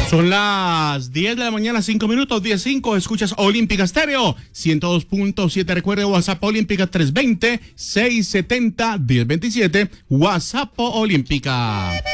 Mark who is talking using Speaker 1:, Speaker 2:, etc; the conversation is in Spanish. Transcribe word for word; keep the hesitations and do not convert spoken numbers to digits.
Speaker 1: Son las diez de la mañana, cinco minutos, diez cinco. Escuchas Olímpica Estéreo, ciento dos punto siete. Recuerde WhatsApp Olímpica tres dos cero, seis siete cero, uno cero dos siete. WhatsApp Olímpica.